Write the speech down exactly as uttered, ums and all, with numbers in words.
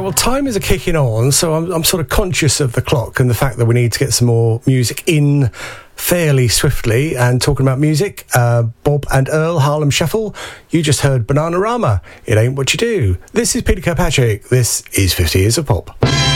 well, time is a kicking on, so I'm, I'm sort of conscious of the clock and the fact that we need to get some more music in fairly swiftly. And talking about music, uh, Bob and Earl, Harlem Shuffle. You just heard Bananarama. It ain't what you do. This is Peter Kirkpatrick. This is fifty Years of Pop.